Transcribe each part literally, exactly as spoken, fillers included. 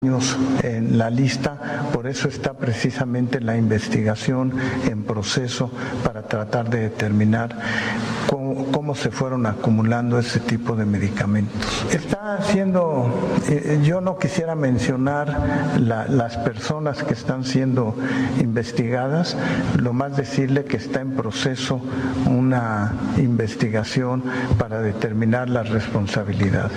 en la lista, por eso está precisamente la investigación en proceso para tratar de determinar cómo, cómo se fueron acumulando ese tipo de medicamentos. Está haciendo, eh, yo no quisiera mencionar la, las personas que están siendo investigadas, lo más decirle que está en proceso una investigación para determinar las responsabilidades.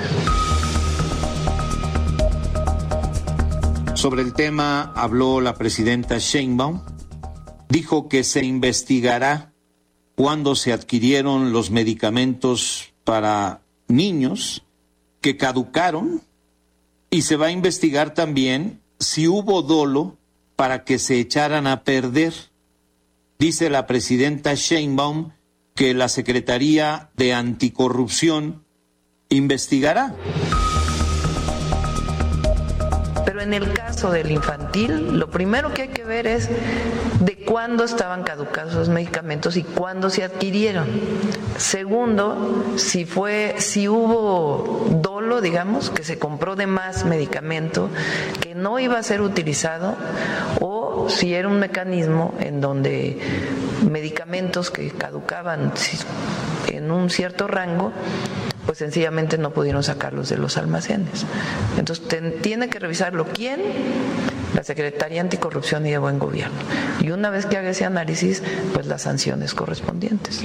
Sobre el tema habló la presidenta Sheinbaum. Dijo que se investigará cuándo se adquirieron los medicamentos para niños que caducaron y se va a investigar también si hubo dolo para que se echaran a perder. Dice la presidenta Sheinbaum que la Secretaría de Anticorrupción investigará. Pero en el caso del infantil, lo primero que hay que ver es de cuándo estaban caducados los medicamentos y cuándo se adquirieron. Segundo, si fue, si hubo dolo, digamos, que se compró de más medicamento que no iba a ser utilizado, o si era un mecanismo en donde medicamentos que caducaban en un cierto rango, pues sencillamente no pudieron sacarlos de los almacenes. Entonces ten, tiene que revisarlo quién, la Secretaría Anticorrupción y de Buen Gobierno. Y una vez que haga ese análisis, pues las sanciones correspondientes.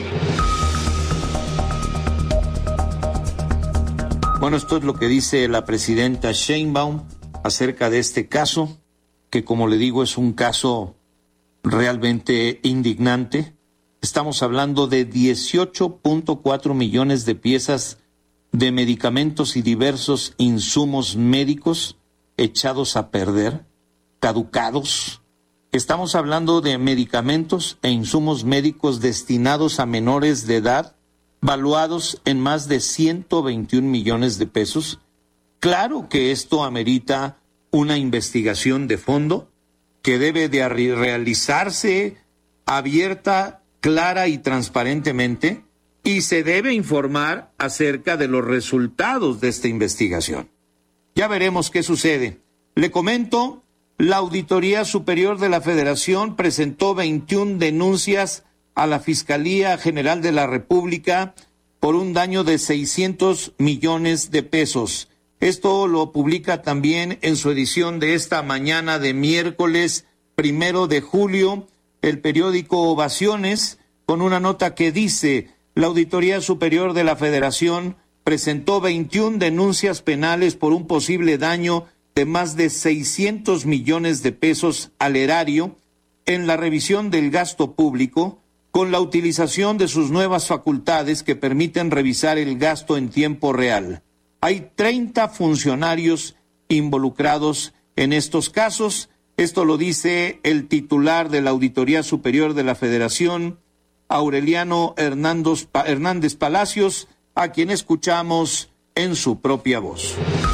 Bueno, esto es lo que dice la presidenta Sheinbaum acerca de este caso, que como le digo es un caso realmente indignante. Estamos hablando de dieciocho punto cuatro millones de piezas de medicamentos y diversos insumos médicos echados a perder, caducados. Estamos hablando de medicamentos e insumos médicos destinados a menores de edad, valuados en más de ciento veintiún millones de pesos. Claro que esto amerita una investigación de fondo que debe de realizarse abierta, clara y transparentemente, y se debe informar acerca de los resultados de esta investigación. Ya veremos qué sucede. Le comento, la Auditoría Superior de la Federación presentó veintiuna denuncias a la Fiscalía General de la República por un daño de seiscientos millones de pesos. Esto lo publica también en su edición de esta mañana de miércoles primero de julio, el periódico Ovaciones, con una nota que dice: la Auditoría Superior de la Federación presentó veintiuna denuncias penales por un posible daño de más de seiscientos millones de pesos al erario en la revisión del gasto público, con la utilización de sus nuevas facultades que permiten revisar el gasto en tiempo real. Hay treinta funcionarios involucrados en estos casos. Esto lo dice el titular de la Auditoría Superior de la Federación, Aureliano Hernández Palacios, a quien escuchamos en su propia voz.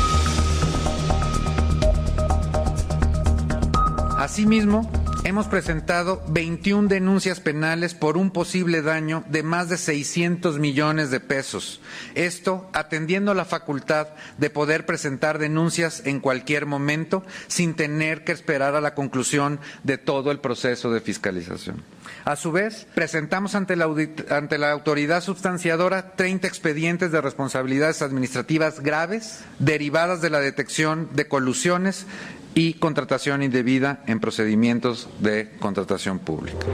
Asimismo, hemos presentado veintiuna denuncias penales por un posible daño de más de seiscientos millones de pesos. Esto atendiendo a la facultad de poder presentar denuncias en cualquier momento sin tener que esperar a la conclusión de todo el proceso de fiscalización. A su vez, presentamos ante la, ante la autoridad substanciadora treinta expedientes de responsabilidades administrativas graves derivadas de la detección de colusiones y contratación indebida en procedimientos de contratación pública.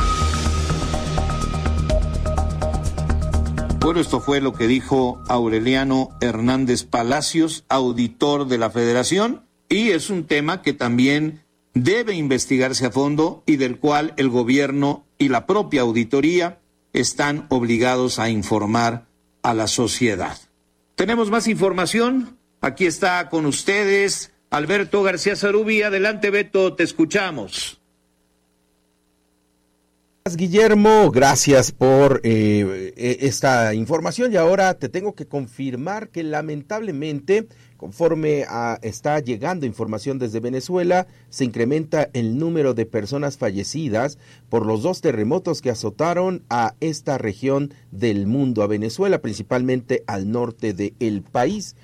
Bueno, esto fue lo que dijo Aureliano Hernández Palacios, auditor de la Federación, y es un tema que también debe investigarse a fondo y del cual el gobierno y la propia auditoría están obligados a informar a la sociedad. ¿Tenemos más información? Aquí está con ustedes Alberto García Zarubi. Adelante, Beto, te escuchamos. Guillermo, gracias por eh, esta información, y ahora te tengo que confirmar que lamentablemente, conforme a, está llegando información desde Venezuela, se incrementa el número de personas fallecidas por los dos terremotos que azotaron a esta región del mundo, a Venezuela, principalmente al norte del país.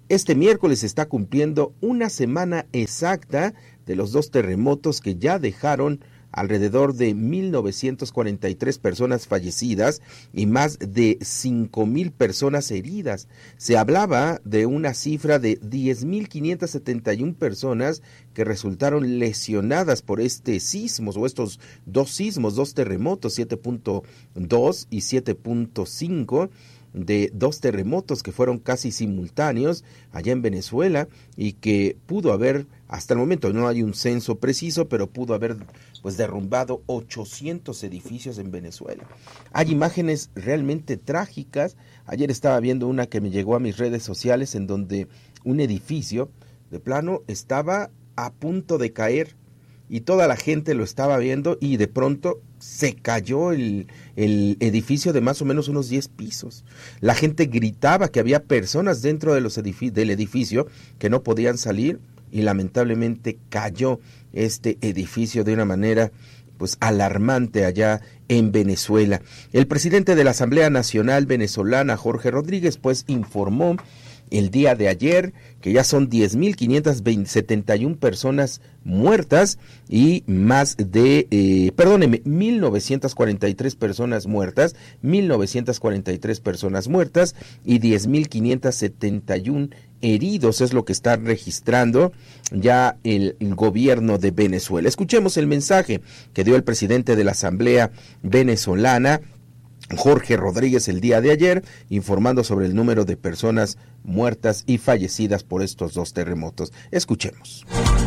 Este miércoles se está cumpliendo una semana exacta de los dos terremotos que ya dejaron alrededor de mil novecientas cuarenta y tres personas fallecidas y más de cinco mil personas heridas. Se hablaba de una cifra de diez mil quinientas setenta y una personas que resultaron lesionadas por este sismos o estos dos sismos, dos terremotos, siete punto dos y siete punto cinco, de dos terremotos que fueron casi simultáneos allá en Venezuela y que pudo haber, hasta el momento no hay un censo preciso, pero pudo haber pues derrumbado ochocientos edificios en Venezuela. Hay imágenes realmente trágicas. Ayer estaba viendo una que me llegó a mis redes sociales en donde un edificio de plano estaba a punto de caer y toda la gente lo estaba viendo y de pronto se cayó el, el edificio de más o menos unos diez pisos. La gente gritaba que había personas dentro de los edific- del edificio que no podían salir y lamentablemente cayó este edificio de una manera pues alarmante allá en Venezuela. El presidente de la Asamblea Nacional Venezolana, Jorge Rodríguez, pues informó el día de ayer que ya son diez mil quinientas setenta y una personas muertas y más de, eh, perdóneme, mil novecientas cuarenta y tres personas muertas, mil novecientas cuarenta y tres personas muertas y diez mil quinientos setenta y uno heridos, es lo que está registrando ya el, el gobierno de Venezuela. Escuchemos el mensaje que dio el presidente de la Asamblea Venezolana, Jorge Rodríguez, el día de ayer, informando sobre el número de personas muertas y fallecidas por estos dos terremotos. Escuchemos.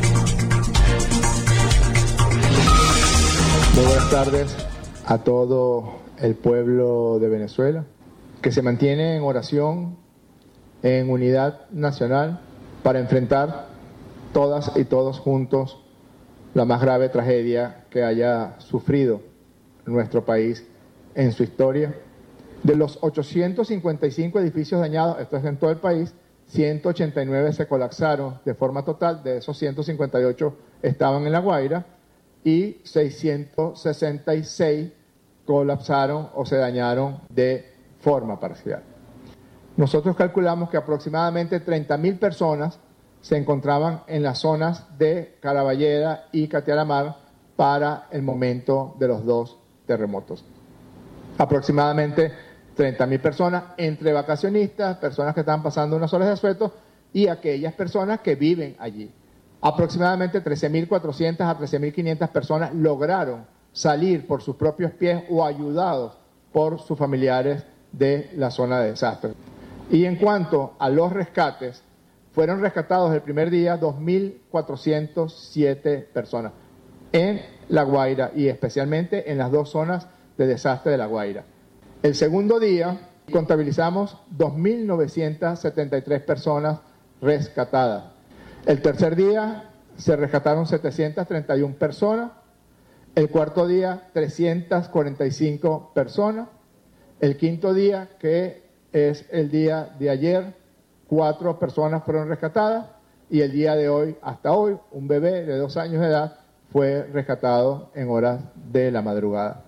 Muy buenas tardes a todo el pueblo de Venezuela, que se mantiene en oración, en unidad nacional, para enfrentar todas y todos juntos la más grave tragedia que haya sufrido nuestro país en su historia. De los ochocientos cincuenta y cinco edificios dañados, esto es en todo el país, ciento ochenta y nueve se colapsaron de forma total, de esos ciento cincuenta y ocho estaban en La Guaira y seiscientos sesenta y seis colapsaron o se dañaron de forma parcial. Nosotros calculamos que aproximadamente treinta mil personas se encontraban en las zonas de Caraballeda y Catialamar para el momento de los dos terremotos. Aproximadamente treinta mil personas entre vacacionistas, personas que estaban pasando unas horas de asueto y aquellas personas que viven allí. Aproximadamente trece mil cuatrocientas a trece mil quinientas personas lograron salir por sus propios pies o ayudados por sus familiares de la zona de desastre. Y en cuanto a los rescates, fueron rescatados el primer día dos mil cuatrocientas siete personas en La Guaira y especialmente en las dos zonas de desastre de La Guaira. El segundo día contabilizamos dos mil novecientas setenta y tres personas rescatadas. El tercer día se rescataron setecientas treinta y una personas. El cuarto día trescientas cuarenta y cinco personas. El quinto día, que es el día de ayer, cuatro personas fueron rescatadas y el día de hoy, hasta hoy, un bebé de dos años de edad fue rescatado en horas de la madrugada.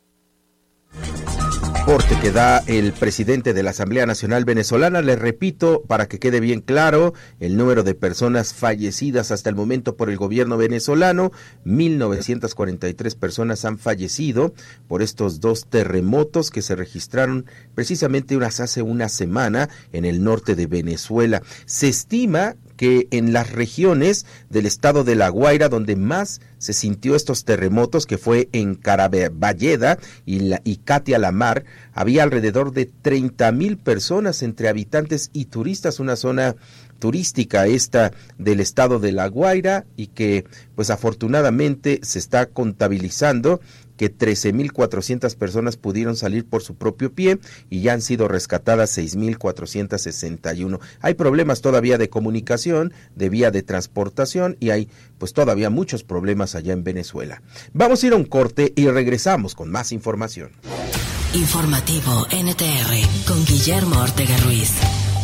Reporte que da el presidente de la Asamblea Nacional Venezolana. Les repito, para que quede bien claro, el número de personas fallecidas hasta el momento por el gobierno venezolano, mil novecientas cuarenta y tres personas han fallecido por estos dos terremotos que se registraron precisamente unas hace una semana en el norte de Venezuela. Se estima que en las regiones del estado de La Guaira, donde más se sintió estos terremotos, que fue en Caraballeda y, la, y Catialamar, había alrededor de treinta mil personas entre habitantes y turistas, una zona turística esta del estado de La Guaira, y que pues afortunadamente se está contabilizando que trece mil cuatrocientas personas pudieron salir por su propio pie y ya han sido rescatadas seis mil cuatrocientas sesenta y uno. Hay problemas todavía de comunicación, de vía de transportación y hay pues todavía muchos problemas allá en Venezuela. Vamos a ir a un corte y regresamos con más información. Informativo N T R con Guillermo Ortega Ruiz.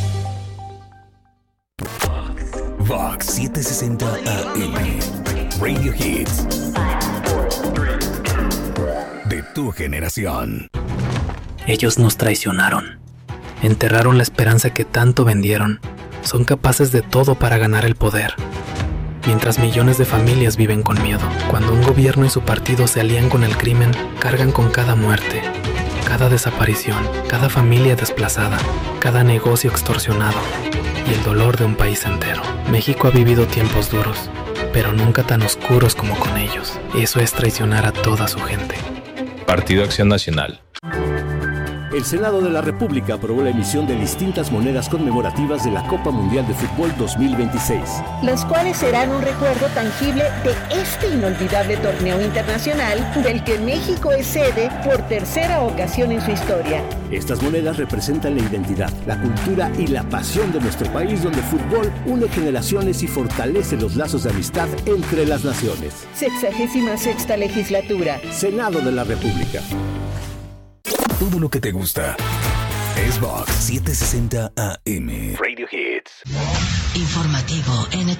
Vox setecientos sesenta A M Radio Hits de tu generación. Ellos nos traicionaron, enterraron la esperanza que tanto vendieron, son capaces de todo para ganar el poder, mientras millones de familias viven con miedo. Cuando un gobierno y su partido se alían con el crimen, cargan con cada muerte, cada desaparición, cada familia desplazada, cada negocio extorsionado y el dolor de un país entero. México ha vivido tiempos duros, pero nunca tan oscuros como con ellos. Eso es traicionar a toda su gente. Partido Acción Nacional. El Senado de la República aprobó la emisión de distintas monedas conmemorativas de la Copa Mundial de Fútbol dos mil veintiséis. Las cuales serán un recuerdo tangible de este inolvidable torneo internacional del que México es sede por tercera ocasión en su historia. Estas monedas representan la identidad, la cultura y la pasión de nuestro país, donde el fútbol une generaciones y fortalece los lazos de amistad entre las naciones. Sexagésima sexta legislatura. Senado de la República. Todo lo que te gusta es Vox setecientos sesenta A M. Radio Hits. Informativo N T